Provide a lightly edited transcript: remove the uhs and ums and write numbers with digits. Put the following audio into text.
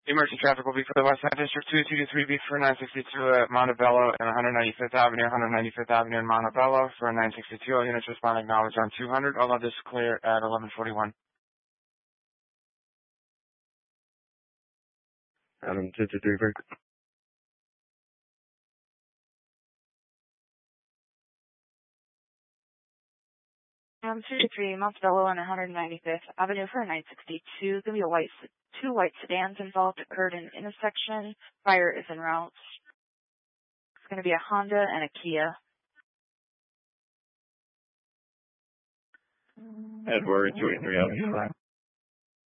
Emergency traffic will be for the West Side District 223B for 962 at Montebello and 195th Avenue, 195th Avenue in Montebello for 962. All units respond acknowledged on 200. All others clear at 1141. Adam 223 break. 223 Montebello and 195th Avenue for 962. Going to be two white sedans involved. Occurred in intersection. Fire is en route. It's going to be a Honda and a Kia. Edward 23 Avenue.